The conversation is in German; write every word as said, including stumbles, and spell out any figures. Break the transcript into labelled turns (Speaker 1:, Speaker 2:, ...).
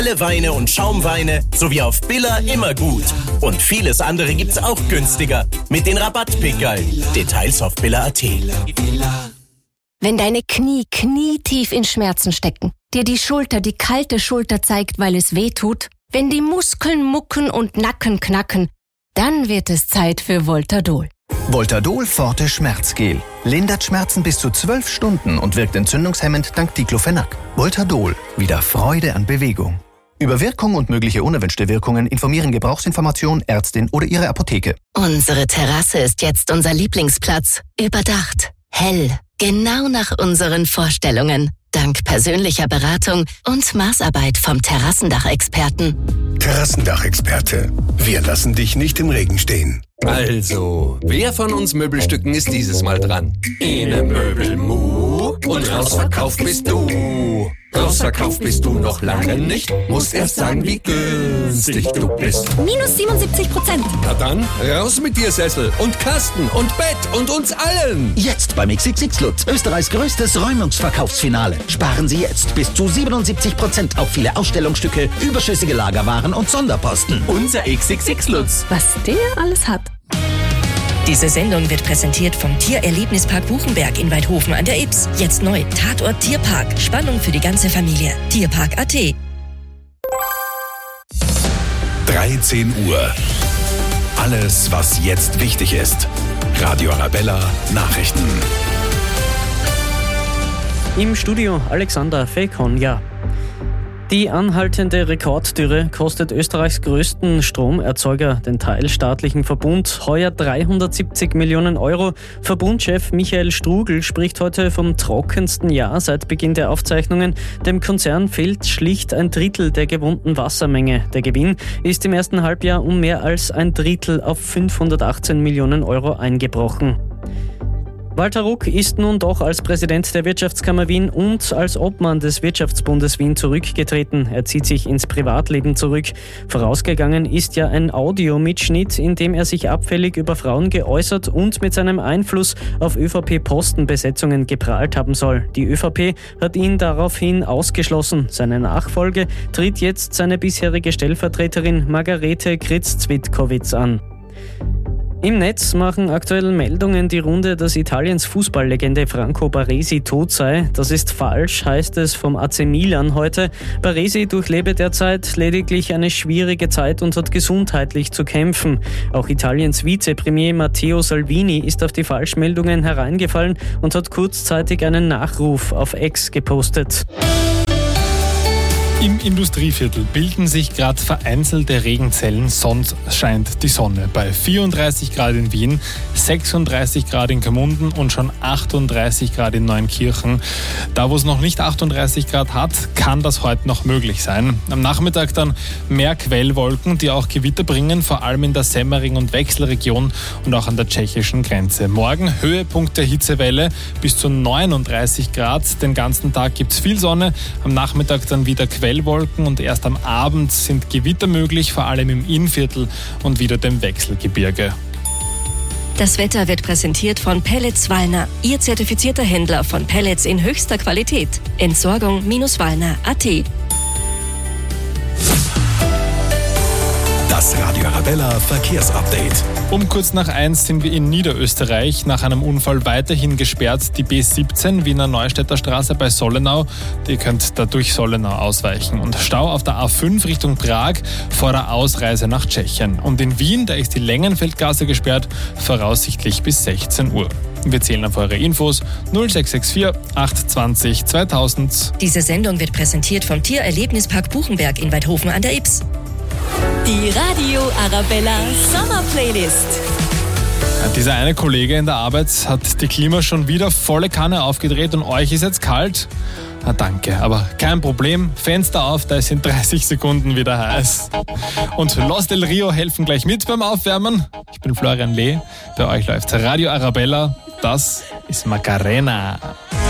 Speaker 1: Alle Weine und Schaumweine sowie auf Billa immer gut. Und vieles andere gibt's auch günstiger mit den Rabattpickerl. Details auf billa punkt at.
Speaker 2: Wenn deine Knie knietief in Schmerzen stecken, dir die Schulter die kalte Schulter zeigt, weil es weh tut, wenn die Muskeln mucken und Nacken knacken, dann wird es Zeit für Voltadol.
Speaker 3: Voltadol Forte Schmerzgel. Lindert Schmerzen bis zu zwölf Stunden und wirkt entzündungshemmend dank Diclofenac. Voltadol. Wieder Freude an Bewegung. Über Wirkung und mögliche unerwünschte Wirkungen informieren Gebrauchsinformation, Ärztin oder Ihre Apotheke.
Speaker 4: Unsere Terrasse ist jetzt unser Lieblingsplatz. Überdacht. Hell. Genau nach unseren Vorstellungen. Dank persönlicher Beratung und Maßarbeit vom Terrassendachexperten.
Speaker 5: Terrassendachexperte. Wir lassen dich nicht im Regen stehen.
Speaker 6: Also, wer von uns Möbelstücken ist dieses Mal dran? Ene Möbelmu und rausverkauft bist du. Rausverkauft bist du noch lange nicht. Musst erst sagen, wie günstig du bist.
Speaker 2: Minus siebenundsiebzig Prozent.
Speaker 6: Na dann, raus mit dir Sessel und Kasten und Bett und uns allen.
Speaker 7: Jetzt beim X X X Lutz, Österreichs größtes Räumungsverkaufsfinale. Sparen Sie jetzt bis zu siebenundsiebzig Prozent auf viele Ausstellungsstücke, überschüssige Lagerwaren und Sonderposten.
Speaker 1: Unser X X X Lutz.
Speaker 2: Was der alles hat.
Speaker 8: Diese Sendung wird präsentiert vom Tiererlebnispark Buchenberg in Weidhofen an der Ybbs. Jetzt neu, Tatort Tierpark. Spannung für die ganze Familie. Tierpark punkt at.
Speaker 5: dreizehn Uhr. Alles, was jetzt wichtig ist. Radio Arabella Nachrichten.
Speaker 9: Im Studio Alexander Felkonja. Die anhaltende Rekorddürre kostet Österreichs größten Stromerzeuger, den teilstaatlichen Verbund, heuer dreihundertsiebzig Millionen Euro. Verbundchef Michael Strugl spricht heute vom trockensten Jahr seit Beginn der Aufzeichnungen. Dem Konzern fehlt schlicht ein Drittel der gewohnten Wassermenge. Der Gewinn ist im ersten Halbjahr um mehr als ein Drittel auf fünfhundertachtzehn Millionen Euro eingebrochen. Walter Ruck ist nun doch als Präsident der Wirtschaftskammer Wien und als Obmann des Wirtschaftsbundes Wien zurückgetreten. Er zieht sich ins Privatleben zurück. Vorausgegangen ist ja ein Audiomitschnitt, in dem er sich abfällig über Frauen geäußert und mit seinem Einfluss auf ÖVP-Postenbesetzungen geprahlt haben soll. Die ÖVP hat ihn daraufhin ausgeschlossen. Seine Nachfolge tritt jetzt seine bisherige Stellvertreterin Margarete Kritz-Zwitkowitz an. Im Netz machen aktuell Meldungen die Runde, dass Italiens Fußballlegende Franco Baresi tot sei. Das ist falsch, heißt es vom A C Milan heute. Baresi durchlebe derzeit lediglich eine schwierige Zeit und hat gesundheitlich zu kämpfen. Auch Italiens Vizepremier Matteo Salvini ist auf die Falschmeldungen hereingefallen und hat kurzzeitig einen Nachruf auf X gepostet.
Speaker 10: Im Industrieviertel bilden sich gerade vereinzelte Regenzellen, sonst scheint die Sonne. Bei vierunddreißig Grad in Wien, sechsunddreißig Grad in Gmunden und schon achtunddreißig Grad in Neunkirchen. Da, wo es noch nicht achtunddreißig Grad hat, kann das heute noch möglich sein. Am Nachmittag dann mehr Quellwolken, die auch Gewitter bringen, vor allem in der Semmering- und Wechselregion und auch an der tschechischen Grenze. Morgen Höhepunkt der Hitzewelle bis zu neununddreißig Grad. Den ganzen Tag gibt es viel Sonne, am Nachmittag dann wieder Quellwolken. Und erst am Abend sind Gewitter möglich, vor allem im Innviertel und wieder dem Wechselgebirge.
Speaker 8: Das Wetter wird präsentiert von Pellets Wallner, Ihr zertifizierter Händler von Pellets in höchster Qualität. Entsorgung Wallner punkt at.
Speaker 5: Das Radio Arabella Verkehrsupdate.
Speaker 10: Um kurz nach eins sind wir in Niederösterreich. Nach einem Unfall weiterhin gesperrt die B siebzehn Wiener Neustädter Straße bei Sollenau. Ihr könnt da durch Sollenau ausweichen. Und Stau auf der A fünf Richtung Prag vor der Ausreise nach Tschechien. Und in Wien, da ist die Längenfeldgasse gesperrt, voraussichtlich bis sechzehn Uhr. Wir zählen auf eure Infos null sechs sechs vier acht zwei null zweitausend.
Speaker 8: Diese Sendung wird präsentiert vom Tiererlebnispark Buchenberg in Weidhofen an der Ybbs.
Speaker 11: Die Radio Arabella Sommer Playlist.
Speaker 10: Ja, dieser eine Kollege in der Arbeit hat die Klima schon wieder volle Kanne aufgedreht und euch ist jetzt kalt. Na danke, aber kein Problem. Fenster auf, da ist in dreißig Sekunden wieder heiß. Und Los del Rio helfen gleich mit beim Aufwärmen. Ich bin Florian Lee, bei euch läuft Radio Arabella. Das ist Macarena.